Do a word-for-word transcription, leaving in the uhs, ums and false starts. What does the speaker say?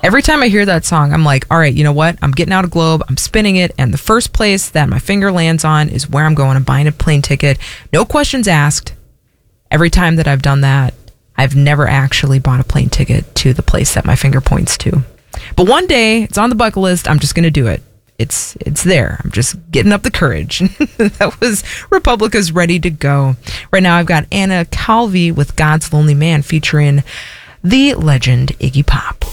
Every time I hear that song, I'm like, all right, you know what? I'm getting out a globe, I'm spinning it, and the first place that my finger lands on is where I'm going. I'm buying a plane ticket. No questions asked. Every time that I've done that, I've never actually bought a plane ticket to the place that my finger points to. But one day, it's on the bucket list. I'm just going to do it. It's it's there. I'm just getting up the courage. That was Republica's Ready to Go. Right now, I've got Anna Calvi with God's Lonely Man featuring the legend Iggy Pop.